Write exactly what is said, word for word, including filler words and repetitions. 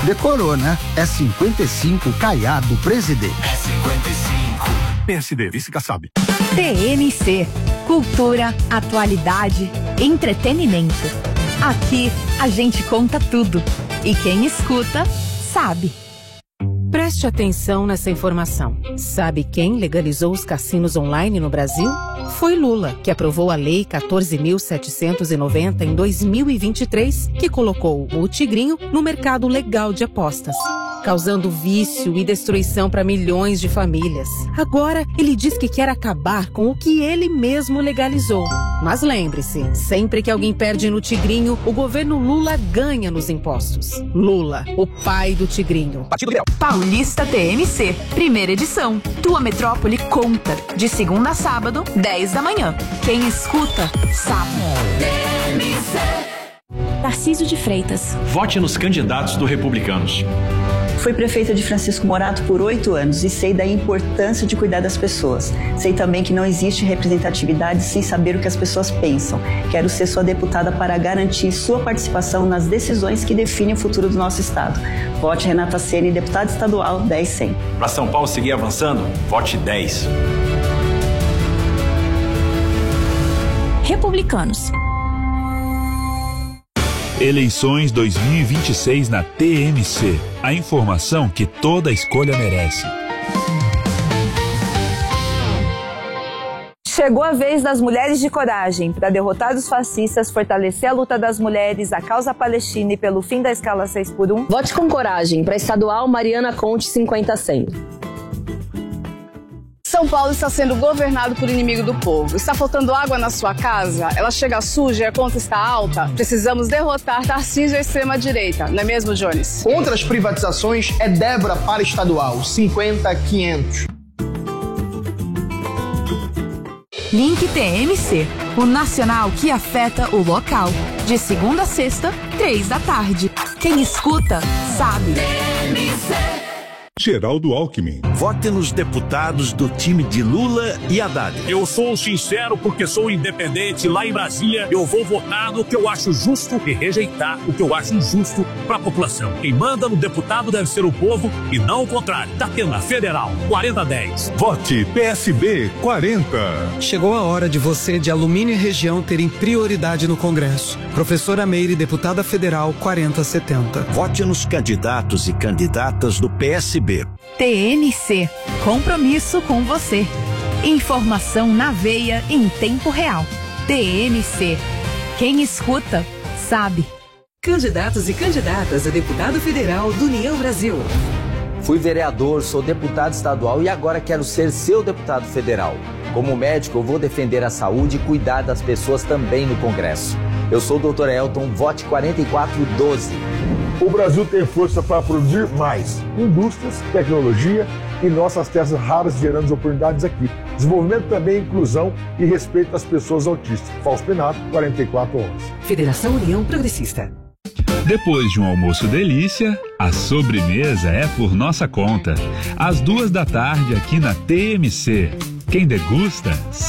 Decorou, né? É cinquenta e cinco Caiado Presidente. É cinquenta e cinco. P S D, vice Kassab. T M C. Cultura, atualidade, entretenimento. Aqui a gente conta tudo. E quem escuta, sabe. Preste atenção nessa informação. Sabe quem legalizou os cassinos online no Brasil? Foi Lula, que aprovou a Lei quatorze mil setecentos e noventa em dois mil e vinte e três, que colocou o tigrinho no mercado legal de apostas, causando vício e destruição para milhões de famílias. Agora, ele diz que quer acabar com o que ele mesmo legalizou. Mas lembre-se, sempre que alguém perde no tigrinho, o governo Lula ganha nos impostos. Lula, o pai do tigrinho. Partido Liberal. Paulista T M C, primeira edição. Tua metrópole conta. De segunda a sábado, dez da manhã. Quem escuta, sabe. T M C. Tarcísio de Freitas. Vote nos candidatos do Republicanos. Fui prefeita de Francisco Morato por oito anos e sei da importância de cuidar das pessoas. Sei também que não existe representatividade sem saber o que as pessoas pensam. Quero ser sua deputada para garantir sua participação nas decisões que definem o futuro do nosso estado. Vote Renata Ceni, deputada estadual dez cem. Para São Paulo seguir avançando, vote dez. Republicanos. Eleições dois mil e vinte e seis na T M C. A informação que toda escolha merece. Chegou a vez das mulheres de coragem para derrotar os fascistas, fortalecer a luta das mulheres, a causa palestina e pelo fim da escala seis por um. Vote com coragem para estadual Mariana Conte cinquenta cem. São Paulo está sendo governado por inimigo do povo. Está faltando água na sua casa? Ela chega suja e a conta está alta? Precisamos derrotar Tarcísio e a extrema-direita, não é mesmo, Jones? Contra as privatizações é Débora para estadual, cinquenta quinhentos. Link T M C, o nacional que afeta o local. De segunda a sexta, três da tarde. Quem escuta, sabe. T M C. Geraldo Alckmin. Vote nos deputados do time de Lula e Haddad. Eu sou sincero porque sou independente. Lá em Brasília, eu vou votar no que eu acho justo e rejeitar o que eu acho injusto para a população. Quem manda no deputado deve ser o povo e não o contrário. Datena Federal, quarenta dez. Vote P S B quarenta. Chegou a hora de você de Alumínio e Região terem prioridade no Congresso. Professora Meire, deputada federal, quarenta setenta. Vote nos candidatos e candidatas do P S B. T M C, compromisso com você. Informação na veia em tempo real. T M C, quem escuta, sabe. Candidatos e candidatas a deputado federal do União Brasil. Fui vereador, sou deputado estadual e agora quero ser seu deputado federal. Como médico, eu vou defender a saúde e cuidar das pessoas também no Congresso. Eu sou o doutor Elton, vote quarenta e quatro doze. O Brasil tem força para produzir mais indústrias, tecnologia e nossas terras raras gerando oportunidades aqui. Desenvolvimento também, inclusão e respeito às pessoas autistas. Fausto Penato, quarenta e quatro onze. Federação União Progressista. Depois de um almoço delícia, a sobremesa é por nossa conta. Às duas da tarde aqui na T M C. Quem degusta